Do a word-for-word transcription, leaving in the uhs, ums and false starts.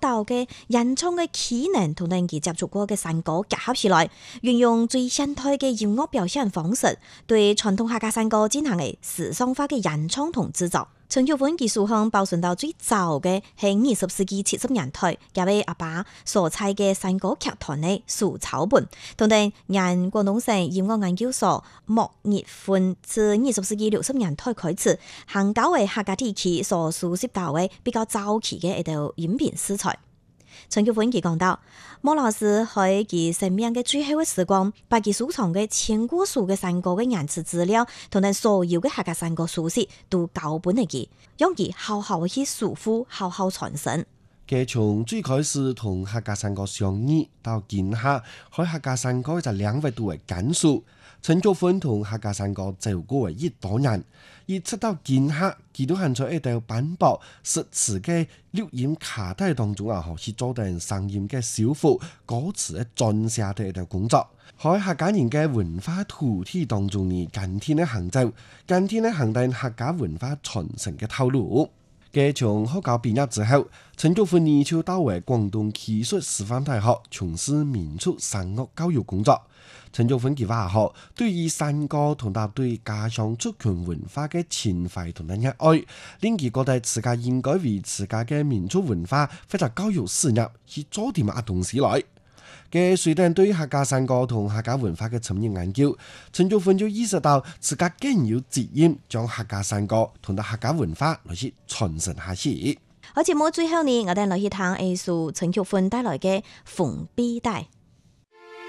道嘅演唱嘅技能同佢接觸過嘅山歌結合起來，運用最現代嘅音樂表現方式，對傳統客家山歌進行嘅時尚化嘅演唱同製作。陳玉芬技術上保存到最早嘅係二十世紀七十年代，交俾阿爸所採嘅山歌劇團嘅數抄本，同埋人廣東省音樂研究所莫熱歡自二十世紀六十年代開始，行交為客家地區所熟悉到嘅比較早期嘅一道音頻素材。陳玉芬佢講到，莫老師喺佢生命嘅最後嘅時光，把佢收藏嘅千古數嘅山歌嘅原始資料，同埋所有嘅客家山歌書籍都交本嚟佢，讓佢好好去守護，好好傳承。 佢從最開始同客家山歌相遇到今下，喺客家山歌就兩位度嘅簡述。陳玉芬同客家山歌走過一多年，而直到今下，佢都係在一道斑駁實詞嘅錄音卡帶當中啊，去做定聲音嘅修復、歌詞嘅撰寫嘅一道工作。喺客家人嘅文化土地當中呢，今天嘅行走，今天嘅行定客家文化傳承嘅透露。佢從學校畢業之後，陳玉芬呢就到為廣東技術師範大學從事民族聲樂教育工作。陳玉芬佢話學對於山歌同埋對家鄉族群文化嘅情懷同埋熱愛，令佢覺得自家應該為自家嘅民族文化或者教育事業去做啲乜東西來。嘅隨着對客家山歌同客家文化嘅深入研究，陳玉芬就意識到自家更有責任將客家山歌同埋客家文化來去傳承下去。 好，節目最後呢，我哋來去聽藝術陳玉芬帶來嘅《縫臂帶》。